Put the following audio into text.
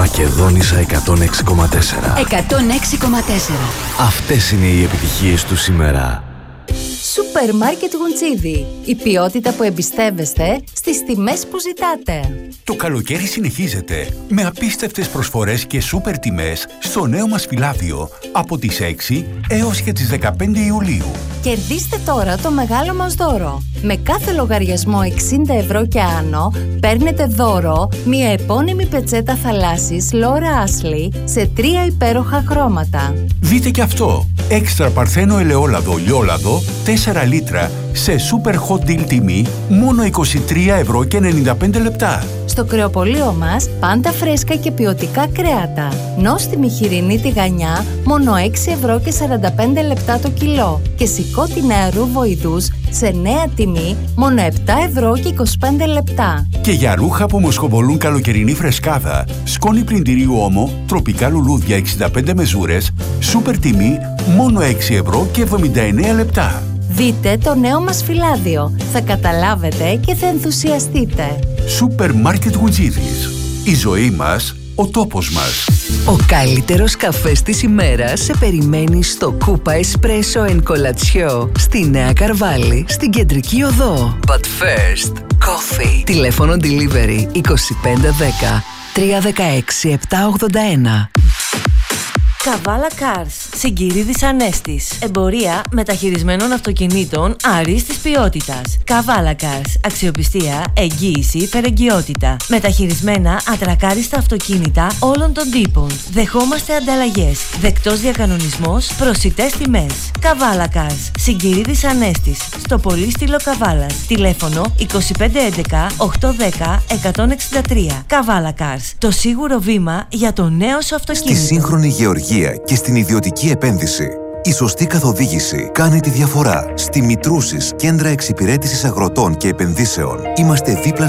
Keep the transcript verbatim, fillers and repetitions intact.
Μακεδόνισσα εκατόν έξι κόμμα τέσσερα. εκατόν έξι κόμμα τέσσερα. Αυτές είναι οι επιτυχίες του σήμερα. Σούπερ Μάρκετ Γουντσίδι. Η ποιότητα που εμπιστεύεστε στις τιμές που ζητάτε. Το καλοκαίρι συνεχίζεται με απίστευτες προσφορές και σούπερ τιμές στο νέο μας φυλάδιο από τις έξι έως και τις δεκαπέντε Ιουλίου. Κερδίστε τώρα το μεγάλο μας δώρο. Με κάθε λογαριασμό εξήντα ευρώ και άνω παίρνετε δώρο μια επώνυμη πετσέτα θαλάσσης Laura Ashley σε τρία υπέροχα χρώματα. Δείτε και αυτό! Έξτρα παρθένο ελαιόλαδο λιόλαδο τέσσερα λίτρα σε super hot deal τιμή μόνο είκοσι τρία ευρώ και ενενήντα πέντε λεπτά. Στο κρεοπωλείο μας πάντα φρέσκα και ποιοτικά κρέατα. Νόστιμη χοιρινή τηγανιά μόνο έξι ευρώ και σαράντα πέντε λεπτά το κιλό. Και σηκώτη νεαρού βοηδούς σε νέα τιμή μόνο επτά ευρώ και είκοσι πέντε λεπτά. Και για ρούχα που μοσχοβολούν καλοκαιρινή φρεσκάδα, σκόνη πλυντηρίου Όμο, τροπικά λουλούδια εξήντα πέντε μεζούρες, σούπερ τιμή μόνο έξι ευρώ και εβδομήντα εννέα λεπτά. Δείτε το νέο μας φυλάδιο. Θα καταλάβετε και θα ενθουσιαστείτε. Σούπερ Μάρκετ Γουτζίδης. Η ζωή μας, ο τόπος μας. Ο καλύτερος καφές της ημέρας σε περιμένει στο Κούπα Espresso and Colazione στη Νέα Καρβάλη, στην Κεντρική Οδό. But first, coffee. Τηλέφωνο delivery είκοσι πέντε δέκα τρία δεκαέξι επτά ογδόντα ένα. Καβάλα Cars, Συγκυρίδης Ανέστης. Εμπορία μεταχειρισμένων αυτοκινήτων αρίστης ποιότητας. Καβάλα Cars, αξιοπιστία, εγγύηση, φερεγγιότητα. Μεταχειρισμένα ατρακάριστα αυτοκίνητα όλων των τύπων. Δεχόμαστε ανταλλαγές. Δεκτός διακανονισμός, προσιτές τιμές. Καβάλα Cars, Συγκυρίδης Ανέστης. Στο Πολύστηλο Καβάλας. Τηλέφωνο είκοσι πέντε έντεκα οχτακόσια δέκα εκατόν εξήντα τρία. Καβάλα Cars, το σίγουρο βήμα για το νέο σου αυτοκίνητο. Στη σύγχρονη γεωργία και στην ιδιωτική επένδυση, η σωστή καθοδήγηση κάνει τη διαφορά. Στη Μητρούσης Κέντρα Εξυπηρέτησης Αγροτών και Επενδύσεων είμαστε δίπλα